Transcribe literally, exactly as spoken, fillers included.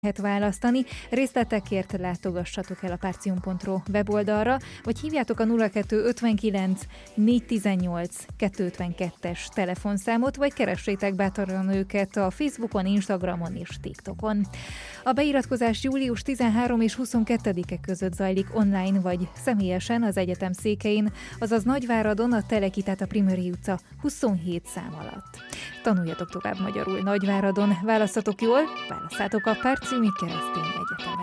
lehet választani. Részletekért látogassatok el a partium pont ro weboldalra, vagy hívjátok a nulla kettő ötvenkilenc négyszáztizennyolc kétszázötvenkettes telefonszámot, vagy keressétek bátran őket a Facebookon, Instagramon és TikTokon. A beiratkozás július tizenharmadika és huszonkettedike között zajlik online vagy személyesen az egyetem székein, azaz Nagyváradon a Teleki, tehát a Primőri utca huszonhét szám alatt. Tanuljatok tovább magyarul Nagyváradon, választatok jól, válasszátok a Partiumi Keresztény Egyetemet.